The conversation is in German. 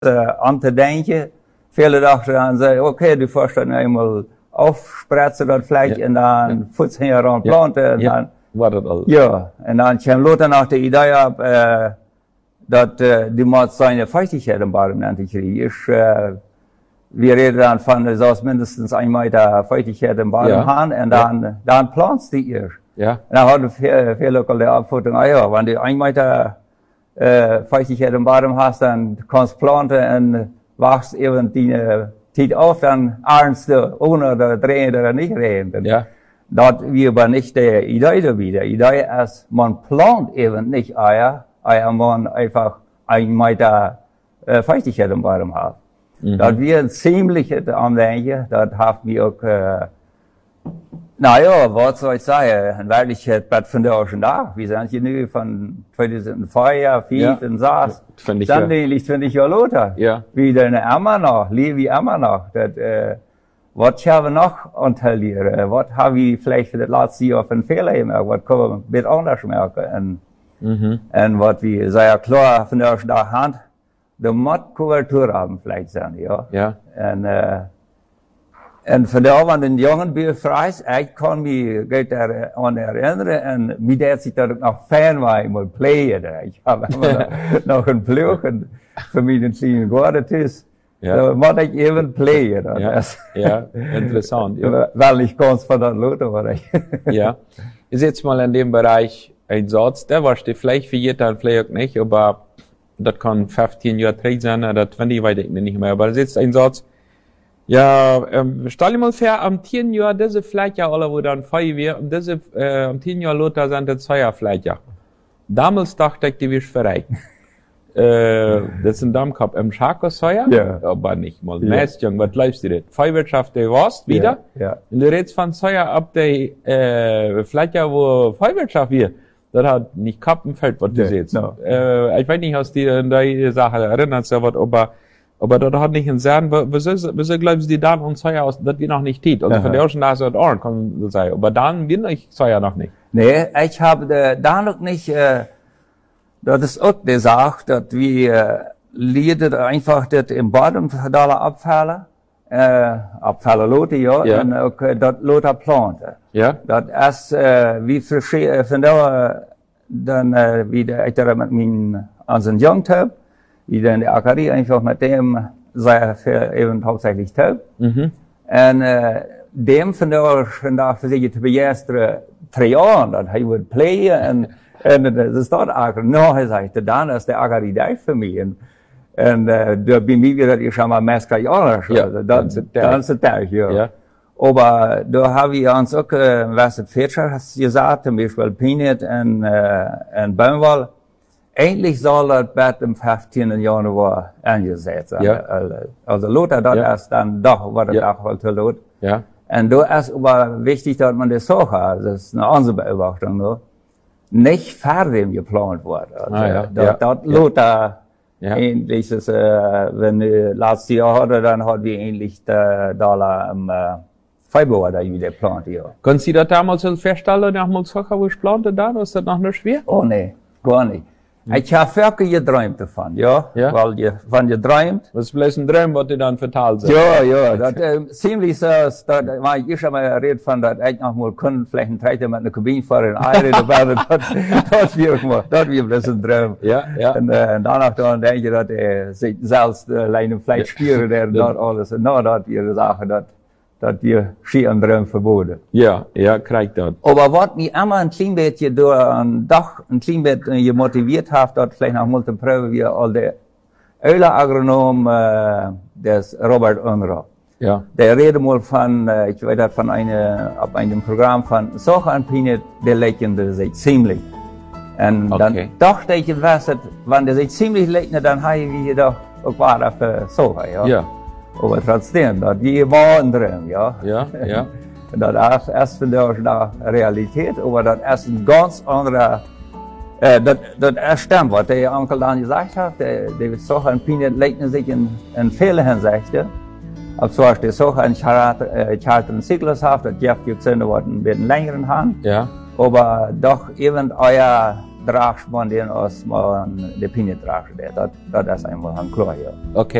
an te denken. Viele dachten dan, zei, oké, du fährst dann einmal aufsprezen dat vlees en dan voets hier aan planten. En dan, war das alles. ja, en dan kwam later nog de idee op, dat die moet seine Feuchtigkeit im Boden kriegen. Wir reden dann von, so mindestens 1 Meter Feuchtigkeit im Boden haben, und dann planst die erst. Ja. Und dann hat viele die Abfuhrung, wenn du 1 Meter Feuchtigkeit im Boden hast, dann kannst du planten und wachst eben die Zeit auf, dann ahnst du, ohne oder drehen oder nicht drehen. Ja. Das wäre aber nicht die Idee dabei. Die Idee ist, man plant eben nicht Eier, man einfach 1 Meter Feuchtigkeit im Boden hat. Das wäre ziemlich am Denken, das hat mir auch, naja, was soll ich sagen, in Wirklichkeit, das von der auch schon da. Wir sind hier nur von 2004, 2005 und 6. Finde ich Dann liegt, finde ich, ja, Lothar. Ja. Wie denn immer noch, lebe ich immer noch. Das, was haben wir noch unterlieren? Was haben wir vielleicht für das letzte Jahr für einen Fehler gemacht? Was können wir mit anders merken? Und was wir sehr klar von der da haben, de moet Kuvertur haben vielleicht sein, ja. Ja. Und von der an den jungen Bierpreis, ich kann mich gut daran erinnern, und mir hat sich da noch Fan war, mal playen. Ich habe immer noch einen Flug, und für mich den kleinen Gartentis, da muss ich eben playen. Ja, interessant. Ja. Weil ich ganz von der Lothar war. Ja. Ist jetzt mal in dem Bereich ein Satz, der war vielleicht für jeden vielleicht auch nicht, aber das kann 15 Jahre zurück sein, oder 20, weiß ich nicht mehr. Aber da sitzt ein Satz, ja, stell dir mal vor, am 10 Jahr, diese Fläche, alle, wo dann Feuerwehr, diese, am 10 Jahr Lothar sind das 2 Jahre Fläche. Damals dachte ich, die wirst verreichen. Das ist ein Dammkopf im Schakosfeuer? Ja. Aber nicht mal. Meist, Jung, was bleibst du das? Feuerwirtschaft, der warst wieder. Ja. Und du redest von Feuer ab der, Fläche, wo Feuerwirtschaft wird. Das hat nicht Kappenfeld, was du siehst. No. Ich weiß nicht, aus die Sache erinnerst, aber das hat nicht einen Sinn. Wieso glaubst du, dann und Feuer aus, das wir noch nicht tät? Also von der ersten Nase und Ohren kann man sagen. Aber dann bin ich Feuer noch nicht. Nee, ich habe da noch nicht, das ist auch die Sache, dass wir lieden einfach das im Boden da abfallen, abfallen Lothar, ja, und auch das Lothar planten. Ja. Das ist, wie von da, dann, wieder, ich da mit meinen, unseren Jungtab, wie dann der Akadie einfach mit dem, sei für eben hauptsächlich Tab. Und, dem von da schon da für sich zu begeistern, 3 Jahre, dass er wird playen, und das ist dort Akadie. No, er sagte, dann ist der Akadie da für mich. Und da bin ich wieder, ich schon mal mehr Jahre schon. Ja, dann ist der, ja. Aber da haben wir uns auch, was das Fischer hast gesagt, zum Beispiel Peanut und Baumwoll. Eigentlich soll das Bett am 15. Januar angesetzt sein. Ja. Also Lothar, das ist dann doch, was das auch wollte, Lothar. Ja. Und da ist aber wichtig, dass man das so hat. Das ist eine andere Beobachtung, no? Nicht vor dem geplant wurde. Also, das Lothar, ähnlich ist, wenn letztes Jahr hatte, dann hat wir ähnlich da am Februar da wieder geplant, ja. Kannst du das damals feststellen, damals wo ich plante da? Ist das noch nicht schwer? Oh nee, gar nicht. Ich habe wirklich geträumt davon, ja. Weil wenn ihr träumt. Was ist bloß ein Traum, was du dann vertalt hast? Ja, das ziemlich so, das war ich schon mal redet von, dass ich noch mal können, vielleicht ein Treiter mit einer Kabine fahren, Eire dabei, das wir bloß ein Traum. Ja. Und danach dann denke ich, dass er sich selbst allein im Fleisch spielen, der dort alles, und das wir Sachen, dass wir Ski und Traum verboten. Ja, kriegt das. Aber was mich immer ein klein bisschen doch ein klein bisschen motiviert hat, dort vielleicht noch mal zu prüfen, wie all der Öler-Agronom, des Robert Unruh. Ja. Der redet mal von, ich weiß das von auf einem Programm von Soja und Peanut, der legende sich ziemlich. Und dann dachte ich, wenn der sich ziemlich legende, dann haben wir doch auch was für Soja, ja. Ja. Aber trotzdem, das wir waren drin, ja. Ja. Das ist von der Realität, aber das ist ein ganz anderer, das stimmt, was der Onkel dann gesagt hat, der Soja und Peanut legten sich in vielen Hinsichten. Ob zum Beispiel Soja einen charteren Zyklus hat, das Jeff gibt es was ein bisschen längeren haben. Ja. Aber doch eben euer draagst man den als man de Pinje draagt. Dat is einfach ein klar, ja. Okay.